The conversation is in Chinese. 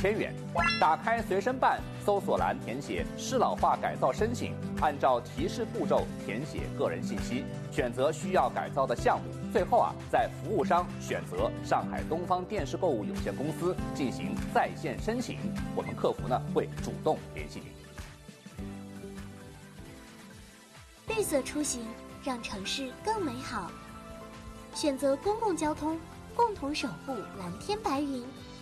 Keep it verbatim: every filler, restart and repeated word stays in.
千元。打开随身办，搜索栏填写适老化改造申请，按照提示步骤填写个人信息，选择需要改造的项目。最后啊，在服务商选择上海东方电视购物有限公司进行在线申请，我们客服呢会主动联系您。 绿色出行，让城市更美好。选择公共交通，共同守护蓝天白云。